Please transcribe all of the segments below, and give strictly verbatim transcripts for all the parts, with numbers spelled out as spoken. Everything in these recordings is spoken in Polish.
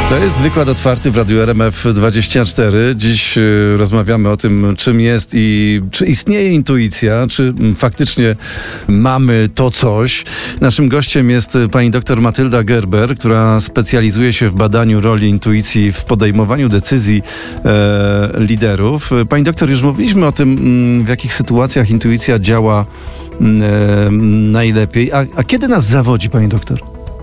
To jest wykład otwarty w Radiu R M F dwadzieścia cztery. Dziś y, rozmawiamy o tym, czym jest i czy istnieje intuicja, czy faktycznie mamy to coś. Naszym gościem jest pani dr Matylda Gerber, która specjalizuje się w badaniu roli intuicji w podejmowaniu decyzji e, liderów. Pani doktor, już mówiliśmy o tym, w jakich sytuacjach intuicja działa e, najlepiej. A, a kiedy nas zawodzi, pani doktor?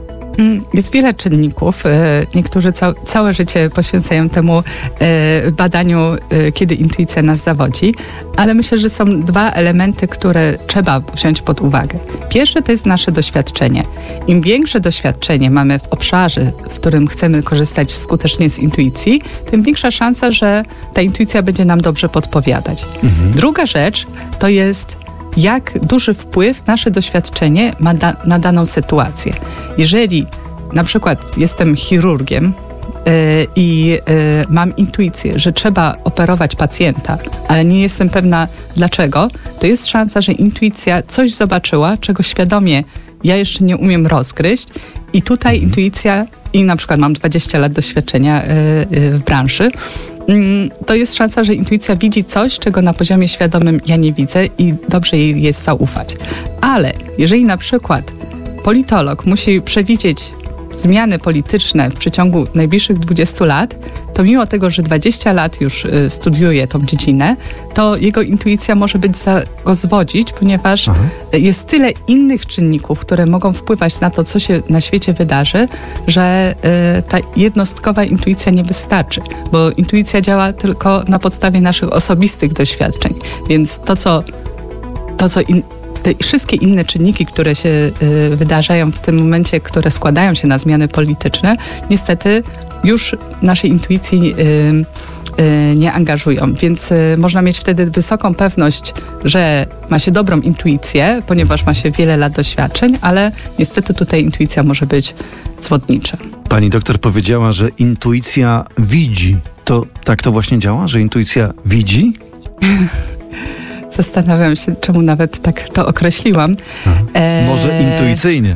Jest wiele czynników. Niektórzy ca- całe życie poświęcają temu badaniu, kiedy intuicja nas zawodzi, ale myślę, że są dwa elementy, które trzeba wziąć pod uwagę. Pierwsze to jest nasze doświadczenie. Im większe doświadczenie mamy w obszarze, w którym chcemy korzystać skutecznie z intuicji, tym większa szansa, że ta intuicja będzie nam dobrze podpowiadać. Mhm. Druga rzecz to jest jak duży wpływ nasze doświadczenie ma da- na daną sytuację. Jeżeli na przykład jestem chirurgiem yy, i yy, mam intuicję, że trzeba operować pacjenta, ale nie jestem pewna dlaczego, to jest szansa, że intuicja coś zobaczyła, czego świadomie ja jeszcze nie umiem rozgryźć i tutaj mhm. intuicja, i na przykład mam dwadzieścia lat doświadczenia yy, yy, w branży, to jest szansa, że intuicja widzi coś, czego na poziomie świadomym ja nie widzę i dobrze jej jest zaufać. Ale jeżeli na przykład politolog musi przewidzieć zmiany polityczne w przeciągu najbliższych dwudziestu lat, to mimo tego, że dwadzieścia lat już y, studiuje tą dziedzinę, to jego intuicja może być za go zwodzić, ponieważ Aha. jest tyle innych czynników, które mogą wpływać na to, co się na świecie wydarzy, że y, ta jednostkowa intuicja nie wystarczy, bo intuicja działa tylko na podstawie naszych osobistych doświadczeń, więc to, co, to, co in, te wszystkie inne czynniki, które się y, wydarzają w tym momencie, które składają się na zmiany polityczne, niestety już naszej intuicji y, y, nie angażują. Więc y, można mieć wtedy wysoką pewność, że ma się dobrą intuicję, ponieważ ma się wiele lat doświadczeń, ale niestety tutaj intuicja może być zwodnicza. Pani doktor powiedziała, że intuicja widzi. To tak to właśnie działa, że intuicja widzi? Zastanawiam się, czemu nawet tak to określiłam. E... Może intuicyjnie.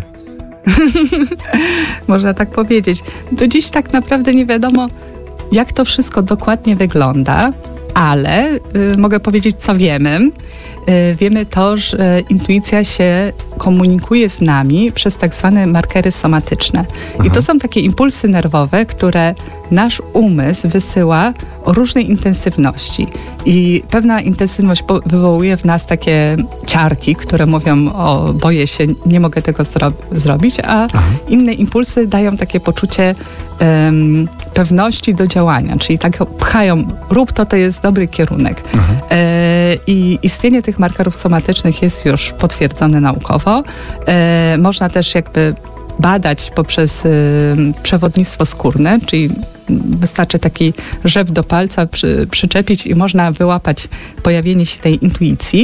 Można tak powiedzieć. Do dziś tak naprawdę nie wiadomo, jak to wszystko dokładnie wygląda, ale y, mogę powiedzieć, co wiemy. Y, wiemy to, że intuicja się komunikuje z nami przez tak zwane markery somatyczne. Aha. I to są takie impulsy nerwowe, które nasz umysł wysyła o różnej intensywności. I pewna intensywność wywołuje w nas takie ciarki, które mówią o boję się, nie mogę tego zro- zrobić, a Aha. inne impulsy dają takie poczucie um, pewności do działania, czyli tak pchają, rób to, to jest dobry kierunek. E, I istnienie tych markerów somatycznych jest już potwierdzone naukowo. E, można też jakby badać poprzez y, przewodnictwo skórne, czyli wystarczy taki rzep do palca przy, przyczepić i można wyłapać pojawienie się tej intuicji.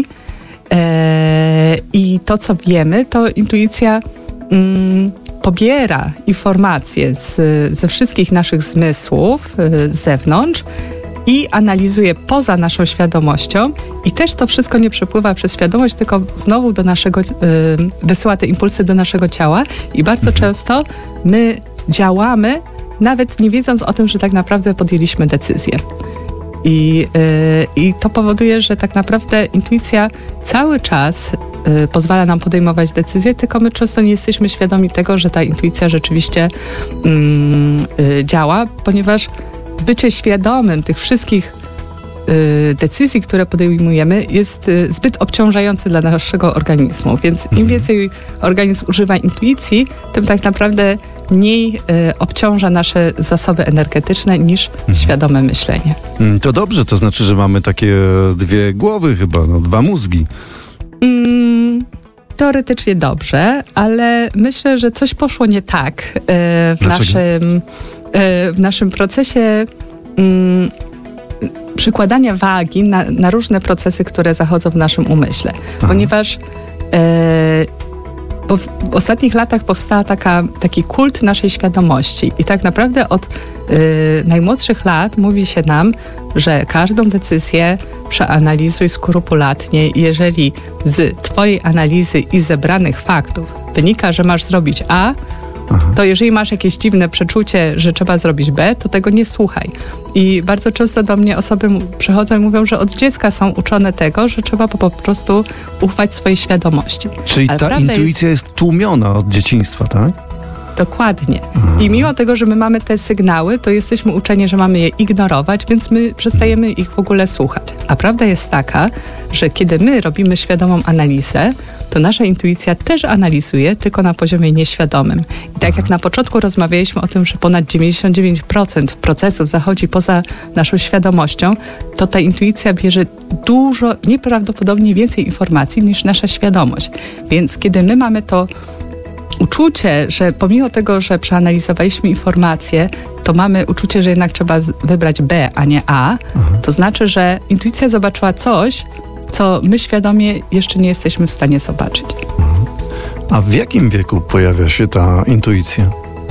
E, I to, co wiemy, to intuicja mm, pobiera informacje z, ze wszystkich naszych zmysłów y, z zewnątrz i analizuje poza naszą świadomością i też to wszystko nie przepływa przez świadomość, tylko znowu do naszego, y, wysyła te impulsy do naszego ciała i bardzo mhm. często my działamy, nawet nie wiedząc o tym, że tak naprawdę podjęliśmy decyzję. I, y, i to powoduje, że tak naprawdę intuicja cały czas y, pozwala nam podejmować decyzje, tylko my często nie jesteśmy świadomi tego, że ta intuicja rzeczywiście y, y, działa, ponieważ bycie świadomym tych wszystkich y, decyzji, które podejmujemy, jest y, zbyt obciążające dla naszego organizmu. Więc im mhm. więcej organizm używa intuicji, tym tak naprawdę mniej y, obciąża nasze zasoby energetyczne niż mhm. świadome myślenie. To dobrze, to znaczy, że mamy takie dwie głowy chyba, no, dwa mózgi. Mm, teoretycznie dobrze, ale myślę, że coś poszło nie tak y, w Dlaczego? naszym w naszym procesie mm, przykładania wagi na, na różne procesy, które zachodzą w naszym umyśle. Aha. Ponieważ e, bo w ostatnich latach powstała taka, taki kult naszej świadomości i tak naprawdę od e, najmłodszych lat mówi się nam, że każdą decyzję przeanalizuj skrupulatnie i jeżeli z twojej analizy i zebranych faktów wynika, że masz zrobić A, Aha. To jeżeli masz jakieś dziwne przeczucie, że trzeba zrobić B, to tego nie słuchaj. I bardzo często do mnie osoby przychodzą i mówią, że od dziecka są uczone tego, że trzeba po, po prostu ufać swojej świadomości. Czyli Ale ta intuicja jest... jest tłumiona od dzieciństwa, tak? Dokładnie. Aha. I mimo tego, że my mamy te sygnały, to jesteśmy uczeni, że mamy je ignorować, więc my przestajemy ich w ogóle słuchać. A prawda jest taka, że kiedy my robimy świadomą analizę, to nasza intuicja też analizuje, tylko na poziomie nieświadomym. I tak jak na początku rozmawialiśmy o tym, że ponad dziewięćdziesiąt dziewięć procent procesów zachodzi poza naszą świadomością, to ta intuicja bierze dużo, nieprawdopodobnie więcej informacji niż nasza świadomość. Więc kiedy my mamy to uczucie, że pomimo tego, że przeanalizowaliśmy informacje, to mamy uczucie, że jednak trzeba wybrać B, a nie A, mhm. to znaczy, że intuicja zobaczyła coś, co my świadomie jeszcze nie jesteśmy w stanie zobaczyć. Mhm. A w jakim wieku pojawia się ta intuicja?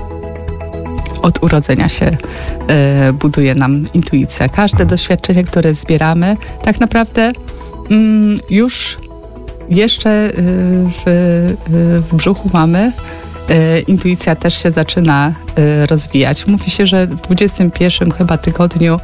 Od urodzenia się y, buduje nam intuicja. Każde mhm. doświadczenie, które zbieramy, tak naprawdę mm, już jeszcze w, w brzuchu mamy, intuicja też się zaczyna rozwijać. Mówi się, że w dwudziestym pierwszym chyba tygodniu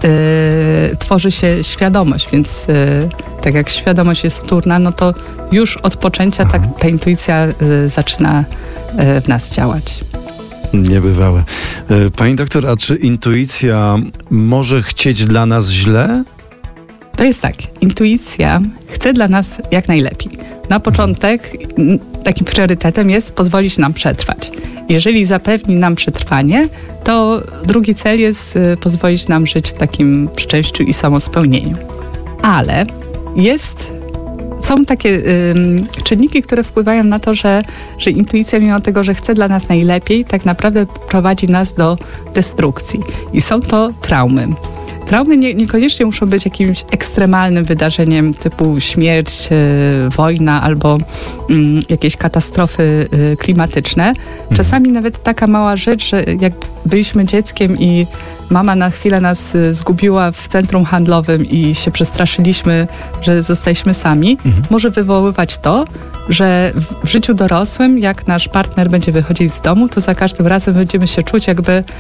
tworzy się świadomość, więc tak jak świadomość jest wtórna, no to już od poczęcia ta, ta intuicja zaczyna w nas działać. Niebywałe. Pani doktor, a czy intuicja może chcieć dla nas źle? To jest tak, intuicja chce dla nas jak najlepiej. Na początek takim priorytetem jest pozwolić nam przetrwać. Jeżeli zapewni nam przetrwanie, to drugi cel jest pozwolić nam żyć w takim szczęściu i samospełnieniu. Ale jest, są takie ym, czynniki, które wpływają na to, że, że intuicja, mimo tego, że chce dla nas najlepiej, tak naprawdę prowadzi nas do destrukcji. I są to traumy. Traumy nie, niekoniecznie muszą być jakimś ekstremalnym wydarzeniem typu śmierć, y, wojna albo y, jakieś katastrofy y, klimatyczne. Czasami nawet taka mała rzecz, że jak byliśmy dzieckiem i mama na chwilę nas y, zgubiła w centrum handlowym i się przestraszyliśmy, że zostaliśmy sami, mhm. może wywoływać to, że w życiu dorosłym, jak nasz partner będzie wychodzić z domu, to za każdym razem będziemy się czuć, jakby y,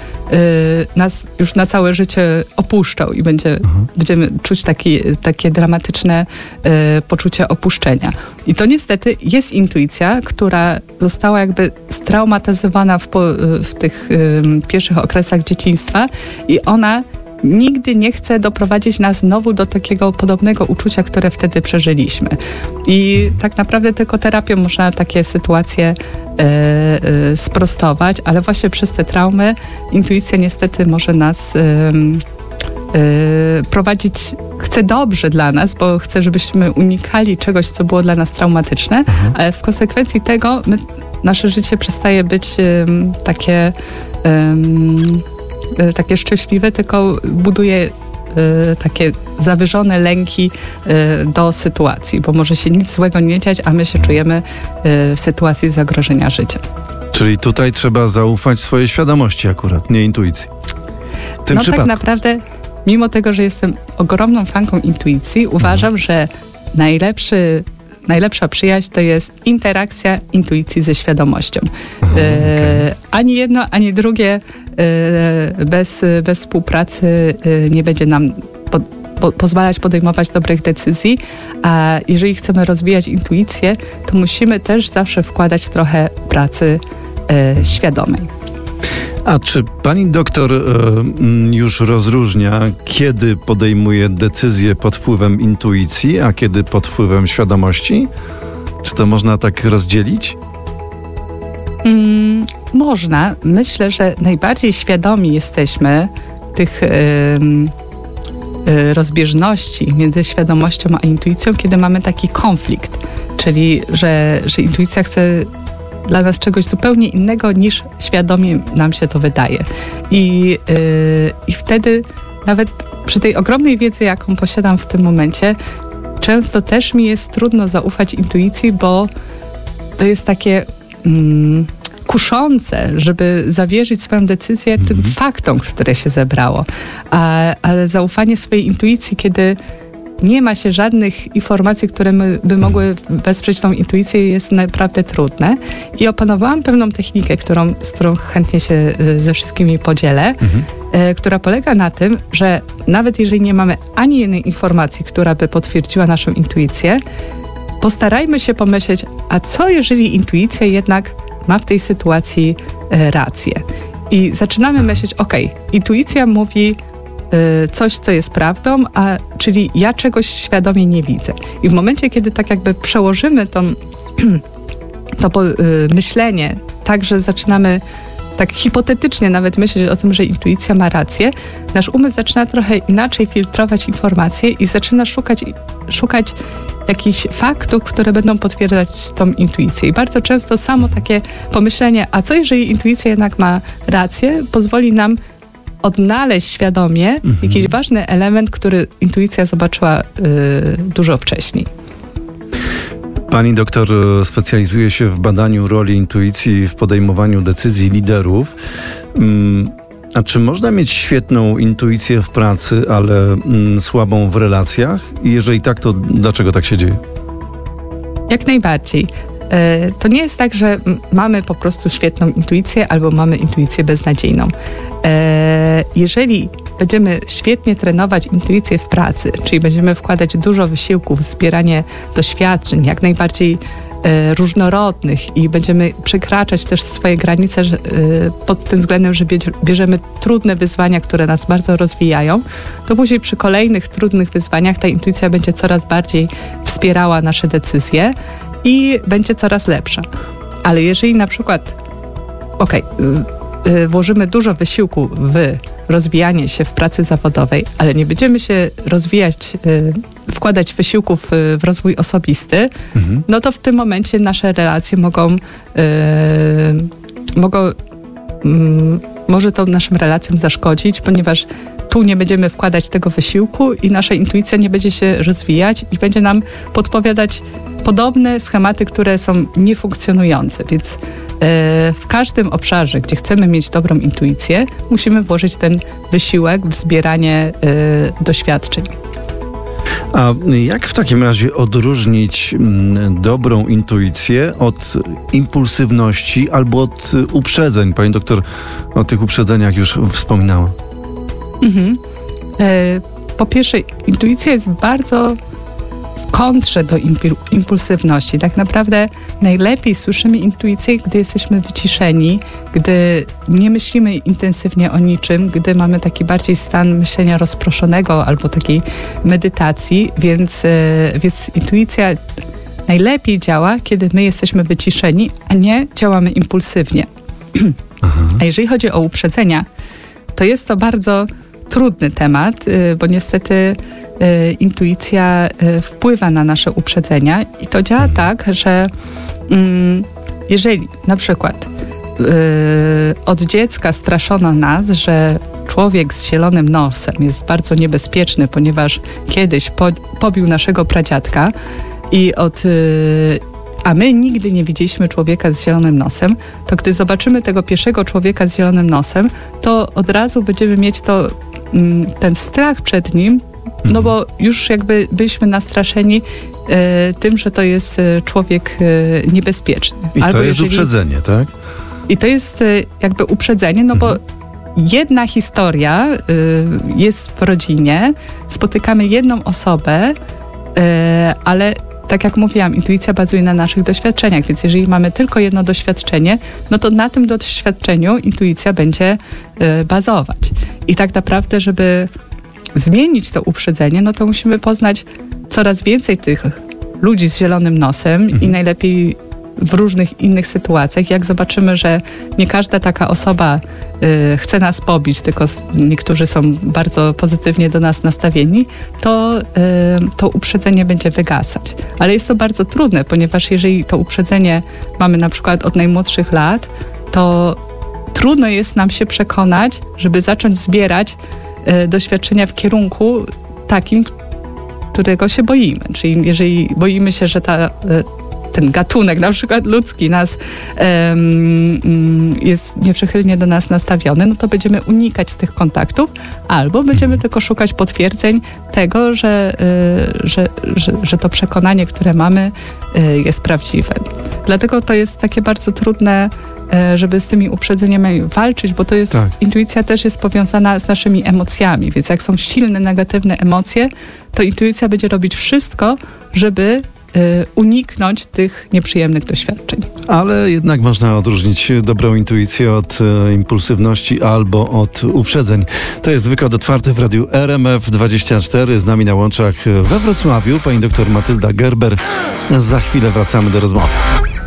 nas już na całe życie opuszczał i będzie, mhm. będziemy czuć taki, takie dramatyczne y, poczucie opuszczenia. I to niestety jest intuicja, która została jakby straumatyzowana w, po, w tych y, pierwszych okresach dzieciństwa i ona nigdy nie chce doprowadzić nas znowu do takiego podobnego uczucia, które wtedy przeżyliśmy. I tak naprawdę tylko terapią można takie sytuacje e, e, sprostować, ale właśnie przez te traumy intuicja niestety może nas e, e, prowadzić, chce dobrze dla nas, bo chce, żebyśmy unikali czegoś, co było dla nas traumatyczne, mhm. ale w konsekwencji tego my, nasze życie przestaje być e, takie e, takie szczęśliwe, tylko buduje y, takie zawyżone lęki y, do sytuacji, bo może się nic złego nie dziać, a my się czujemy y, w sytuacji zagrożenia życia. Czyli tutaj trzeba zaufać swojej świadomości akurat, nie intuicji. W tym no przypadku. tak naprawdę, mimo tego, że jestem ogromną fanką intuicji, uważam, mhm. że najlepszy Najlepsza przyjaźń to jest interakcja intuicji ze świadomością. Aha, okay. e, ani jedno, ani drugie e, bez, bez współpracy e, nie będzie nam po, po, pozwalać podejmować dobrych decyzji, a jeżeli chcemy rozwijać intuicję, to musimy też zawsze wkładać trochę pracy e, świadomej. A czy pani doktor y, już rozróżnia, kiedy podejmuje decyzję pod wpływem intuicji, a kiedy pod wpływem świadomości? Czy to można tak rozdzielić? Mm, można. Myślę, że najbardziej świadomi jesteśmy tych y, y, rozbieżności między świadomością a intuicją, kiedy mamy taki konflikt. Czyli, że, że intuicja chce dla nas czegoś zupełnie innego, niż świadomie nam się to wydaje. I, yy, i wtedy nawet przy tej ogromnej wiedzy, jaką posiadam w tym momencie, często też mi jest trudno zaufać intuicji, bo to jest takie mm, kuszące, żeby zawierzyć swoją decyzję mm-hmm. tym faktom, które się zebrało. A, ale zaufanie swojej intuicji, kiedy nie ma się żadnych informacji, które my, by mogły wesprzeć tą intuicję, jest naprawdę trudne. I opanowałam pewną technikę, którą, z którą chętnie się ze wszystkimi podzielę, mhm. e, która polega na tym, że nawet jeżeli nie mamy ani jednej informacji, która by potwierdziła naszą intuicję, postarajmy się pomyśleć, a co jeżeli intuicja jednak ma w tej sytuacji e, rację? I zaczynamy myśleć, okej, intuicja mówi coś, co jest prawdą, a czyli ja czegoś świadomie nie widzę. I w momencie, kiedy tak jakby przełożymy tą, to po, y, myślenie, tak, że zaczynamy tak hipotetycznie nawet myśleć o tym, że intuicja ma rację, nasz umysł zaczyna trochę inaczej filtrować informacje i zaczyna szukać, szukać jakichś faktów, które będą potwierdzać tą intuicję. I bardzo często samo takie pomyślenie, a co jeżeli intuicja jednak ma rację, pozwoli nam odnaleźć świadomie mhm. jakiś ważny element, który intuicja zobaczyła y, dużo wcześniej. Pani doktor specjalizuje się w badaniu roli intuicji w podejmowaniu decyzji liderów. A czy można mieć świetną intuicję w pracy, ale mm, słabą w relacjach? I jeżeli tak, to dlaczego tak się dzieje? Jak najbardziej. To nie jest tak, że mamy po prostu świetną intuicję albo mamy intuicję beznadziejną. Jeżeli będziemy świetnie trenować intuicję w pracy, czyli będziemy wkładać dużo wysiłku w zbieranie doświadczeń, jak najbardziej różnorodnych i będziemy przekraczać też swoje granice pod tym względem, że bierzemy trudne wyzwania, które nas bardzo rozwijają, to później przy kolejnych trudnych wyzwaniach ta intuicja będzie coraz bardziej wspierała nasze decyzje i będzie coraz lepsza. Ale jeżeli na przykład okej, okay, włożymy dużo wysiłku w rozwijanie się w pracy zawodowej, ale nie będziemy się rozwijać, wkładać wysiłków w rozwój osobisty, mhm. no to w tym momencie nasze relacje mogą, mogą może to naszym relacjom zaszkodzić, ponieważ tu nie będziemy wkładać tego wysiłku i nasza intuicja nie będzie się rozwijać i będzie nam podpowiadać podobne schematy, które są niefunkcjonujące. Więc w każdym obszarze, gdzie chcemy mieć dobrą intuicję, musimy włożyć ten wysiłek w zbieranie doświadczeń. A jak w takim razie odróżnić dobrą intuicję od impulsywności albo od uprzedzeń? Pani doktor o tych uprzedzeniach już wspominała. Mhm. Po pierwsze, intuicja jest bardzo w kontrze do impulsywności. Tak naprawdę najlepiej słyszymy intuicję, gdy jesteśmy wyciszeni, gdy nie myślimy intensywnie o niczym, gdy mamy taki bardziej stan myślenia rozproszonego albo takiej medytacji, więc, więc intuicja najlepiej działa, kiedy my jesteśmy wyciszeni, a nie działamy impulsywnie. A jeżeli chodzi o uprzedzenia, to jest to bardzo trudny temat, bo niestety intuicja wpływa na nasze uprzedzenia i to działa tak, że jeżeli na przykład od dziecka straszono nas, że człowiek z zielonym nosem jest bardzo niebezpieczny, ponieważ kiedyś po, pobił naszego pradziadka i od... a my nigdy nie widzieliśmy człowieka z zielonym nosem, to gdy zobaczymy tego pierwszego człowieka z zielonym nosem, to od razu będziemy mieć to, ten strach przed nim, no bo już jakby byliśmy nastraszeni e, tym, że to jest człowiek e, niebezpieczny. I Albo to jest jeżeli... uprzedzenie, tak? I to jest e, jakby uprzedzenie, no mhm. bo jedna historia e, jest w rodzinie, spotykamy jedną osobę, e, ale tak jak mówiłam, intuicja bazuje na naszych doświadczeniach, więc jeżeli mamy tylko jedno doświadczenie, no to na tym doświadczeniu intuicja będzie y, bazować. I tak naprawdę, żeby zmienić to uprzedzenie, no to musimy poznać coraz więcej tych ludzi z zielonym nosem mhm. i najlepiej w różnych innych sytuacjach. Jak zobaczymy, że nie każda taka osoba y, chce nas pobić, tylko niektórzy są bardzo pozytywnie do nas nastawieni, to, y, to uprzedzenie będzie wygasać. Ale jest to bardzo trudne, ponieważ jeżeli to uprzedzenie mamy na przykład od najmłodszych lat, to trudno jest nam się przekonać, żeby zacząć zbierać y, doświadczenia w kierunku takim, którego się boimy. Czyli jeżeli boimy się, że ta y, ten gatunek, na przykład ludzki, nas um, jest nieprzychylnie do nas nastawiony, no to będziemy unikać tych kontaktów, albo będziemy tylko szukać potwierdzeń tego, że, y, że, że, że to przekonanie, które mamy, y, jest prawdziwe. Dlatego to jest takie bardzo trudne, żeby z tymi uprzedzeniami walczyć, bo to jest, tak. intuicja też jest powiązana z naszymi emocjami, więc jak są silne, negatywne emocje, to intuicja będzie robić wszystko, żeby y, uniknąć tych nieprzyjemnych doświadczeń. Ale jednak można odróżnić dobrą intuicję od e, impulsywności albo od uprzedzeń. To jest wykład otwarty w radiu R M F dwadzieścia cztery. Z nami na łączach we Wrocławiu pani doktor Matylda Gerber. Za chwilę wracamy do rozmowy.